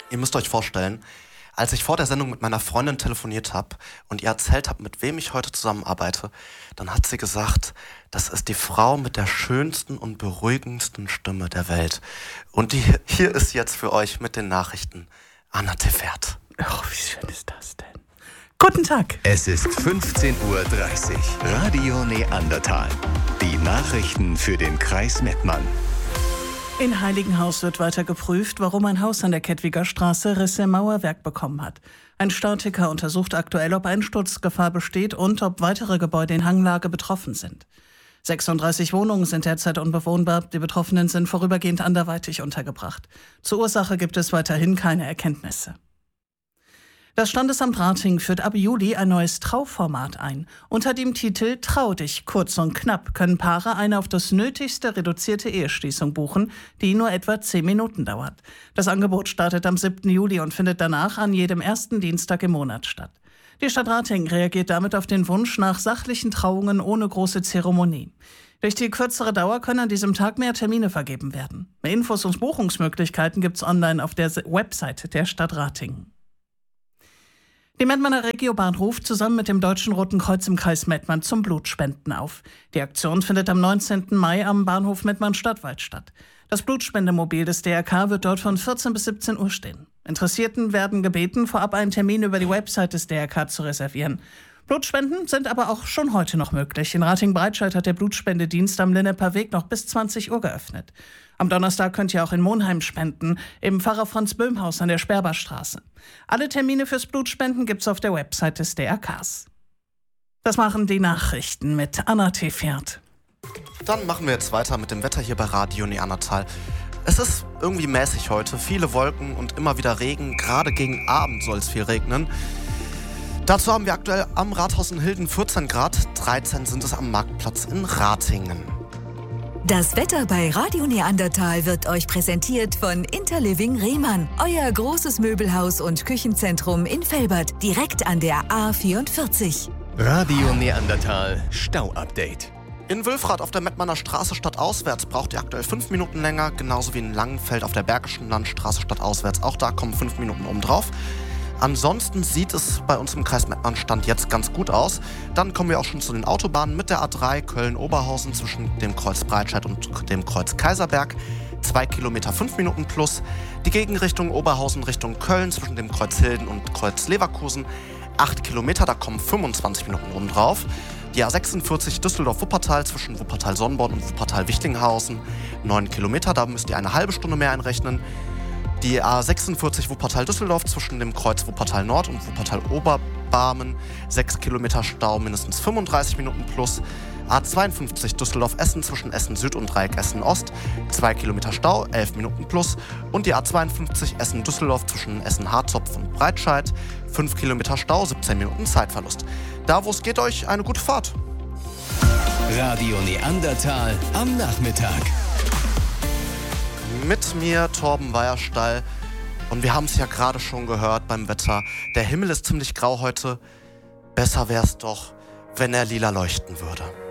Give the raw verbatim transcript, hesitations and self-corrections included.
Ihr müsst euch vorstellen, als ich vor der Sendung mit meiner Freundin telefoniert habe und ihr erzählt habe, mit wem ich heute zusammenarbeite, dann hat sie gesagt, das ist die Frau mit der schönsten und beruhigendsten Stimme der Welt. Und die hier ist jetzt für euch mit den Nachrichten Anna Tefert. Oh, wie schön ist das denn? Guten Tag. Es ist fünfzehn Uhr dreißig. Radio Neandertal. Die Nachrichten für den Kreis Mettmann. In Heiligenhaus wird weiter geprüft, warum ein Haus an der Kettwiger Straße Risse im Mauerwerk bekommen hat. Ein Statiker untersucht aktuell, ob Einsturzgefahr besteht und ob weitere Gebäude in Hanglage betroffen sind. sechsunddreißig Wohnungen sind derzeit unbewohnbar. Die Betroffenen sind vorübergehend anderweitig untergebracht. Zur Ursache gibt es weiterhin keine Erkenntnisse. Das Standesamt Ratingen führt ab Juli ein neues Trauformat ein. Unter dem Titel Trau dich, kurz und knapp, können Paare eine auf das Nötigste reduzierte Eheschließung buchen, die nur etwa zehn Minuten dauert. Das Angebot startet am siebten Juli und findet danach an jedem ersten Dienstag im Monat statt. Die Stadt Ratingen reagiert damit auf den Wunsch nach sachlichen Trauungen ohne große Zeremonie. Durch die kürzere Dauer können an diesem Tag mehr Termine vergeben werden. Mehr Infos und Buchungsmöglichkeiten gibt's online auf der Website der Stadt Ratingen. Die Mettmanner Regiobahn ruft zusammen mit dem Deutschen Roten Kreuz im Kreis Mettmann zum Blutspenden auf. Die Aktion findet am neunzehnten Mai am Bahnhof Mettmann-Stadtwald statt. Das Blutspendemobil des D R K wird dort von vierzehn bis siebzehn Uhr stehen. Interessierten werden gebeten, vorab einen Termin über die Website des D R K zu reservieren. Blutspenden sind aber auch schon heute noch möglich. In Ratingen-Breitscheid hat der Blutspendedienst am Linneper Weg noch bis zwanzig Uhr geöffnet. Am Donnerstag könnt ihr auch in Monheim spenden, im Pfarrer-Franz-Böhm-Haus an der Sperberstraße. Alle Termine fürs Blutspenden gibt's auf der Website des D R Ks. Das machen die Nachrichten mit Anna Tefert. Dann machen wir jetzt weiter mit dem Wetter hier bei Radio Neandertal. Es ist irgendwie mäßig heute, viele Wolken und immer wieder Regen. Gerade gegen Abend soll es viel regnen. Dazu haben wir aktuell am Rathaus in Hilden vierzehn Grad, dreizehn sind es am Marktplatz in Ratingen. Das Wetter bei Radio Neandertal wird euch präsentiert von Interliving Rehmann, euer großes Möbelhaus und Küchenzentrum in Velbert, direkt an der A vierundvierzig. Radio Neandertal Stau-Update. In Wülfrath auf der Mettmanner Straße stadtauswärts braucht ihr aktuell fünf Minuten länger, genauso wie in Langenfeld auf der Bergischen Landstraße stadtauswärts. Auch da kommen fünf Minuten oben drauf. Ansonsten sieht es bei uns im Kreis Mettmann Stand jetzt ganz gut aus. Dann kommen wir auch schon zu den Autobahnen mit der A drei Köln-Oberhausen zwischen dem Kreuz Breitscheid und dem Kreuz Kaiserberg. Zwei Kilometer, fünf Minuten plus. Die Gegenrichtung Oberhausen Richtung Köln zwischen dem Kreuz Hilden und Kreuz Leverkusen. Acht Kilometer, da kommen fünfundzwanzig Minuten oben drauf. Die A sechsundvierzig Düsseldorf-Wuppertal zwischen Wuppertal-Sonnenborn und Wuppertal-Wichlinghausen. Neun Kilometer, da müsst ihr eine halbe Stunde mehr einrechnen. Die A sechsundvierzig Wuppertal-Düsseldorf zwischen dem Kreuz Wuppertal-Nord und Wuppertal-Oberbarmen. Sechs Kilometer Stau, mindestens fünfunddreißig Minuten plus. A zweiundfünfzig Düsseldorf-Essen zwischen Essen-Süd und Dreieck Essen-Ost. Zwei Kilometer Stau, elf Minuten plus. Und die A zweiundfünfzig Essen-Düsseldorf zwischen Essen-Harzopf und Breitscheid. Fünf Kilometer Stau, siebzehn Minuten Zeitverlust. Da, wo es geht, euch eine gute Fahrt. Radio Neandertal am Nachmittag. Mit mir Torben Weierstall und wir haben es ja gerade schon gehört beim Wetter. Der Himmel ist ziemlich grau heute. Besser wär's doch, wenn er lila leuchten würde.